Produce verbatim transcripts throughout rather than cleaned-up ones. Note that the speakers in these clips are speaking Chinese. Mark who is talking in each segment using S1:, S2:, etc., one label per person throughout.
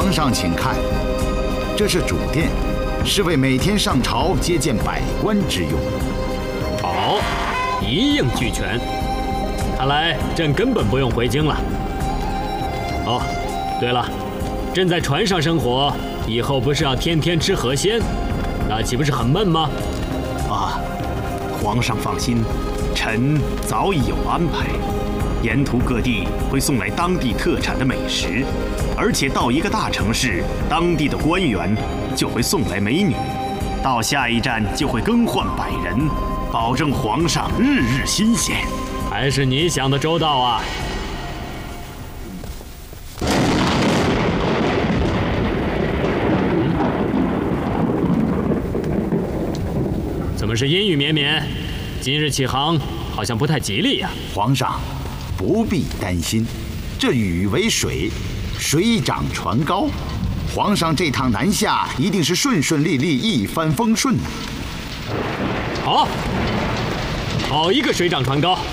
S1: 皇上请看，这是主殿，是为每天上朝接见百官之用。
S2: 好，一应俱全。看来朕根本不用回京了。哦，对了，朕在船上生活，以后不是要天天吃河鲜，那岂不是很闷吗？
S3: 啊，皇上放心，臣早已有安排。沿途各地会送来当地特产的美食，而且到一个大城市，当地的官员就会送来美女，到下一站就会更换百人，保证皇上日日新鲜。
S2: 还是你想的周到啊！怎么是阴雨绵绵？今日起航好像不太吉利呀。
S1: 皇上不必担心，这雨为水，水涨船高。皇上这趟南下一定是顺顺利利，一帆风顺啊！
S2: 好，好一个水涨船高！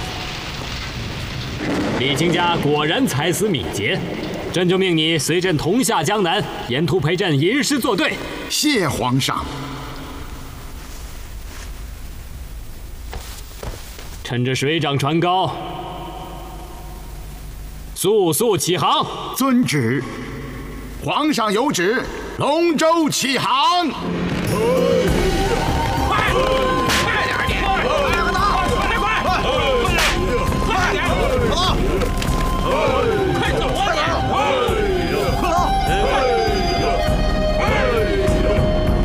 S2: 李清家果然才思敏捷，朕就命你随朕同下江南，沿途陪朕吟诗作对。
S1: 谢皇上。
S2: 趁着水涨船高，速速起航！
S1: 遵旨。皇上有旨，龙舟起航。